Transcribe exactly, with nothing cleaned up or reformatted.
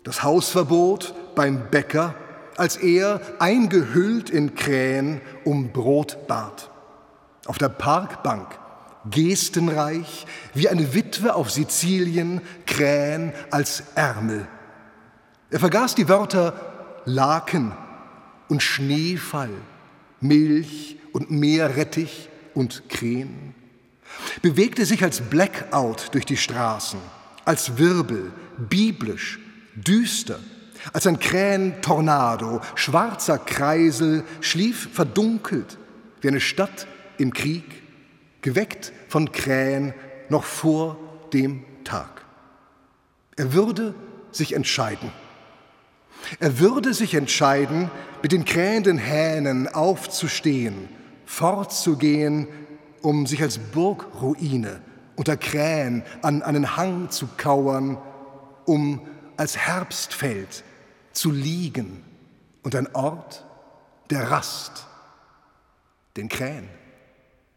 Das Hausverbot beim Bäcker, als er, eingehüllt in Krähen, um Brot bat. Auf der Parkbank, gestenreich, wie eine Witwe auf Sizilien, Krähen als Ärmel. Er vergaß die Wörter Laken und Schneefall, Milch und Meerrettich und Krähen, bewegte sich als Blackout durch die Straßen, als Wirbel, biblisch, düster, als ein Krähentornado, schwarzer Kreisel, schlief verdunkelt wie eine Stadt im Krieg, geweckt von Krähen noch vor dem Tag. Er würde sich entscheiden. Er würde sich entscheiden, mit den krähenden Hähnen aufzustehen, fortzugehen, um sich als Burgruine unter Krähen an einen Hang zu kauern, um als Herbstfeld zu liegen und ein Ort der Rast den Krähen.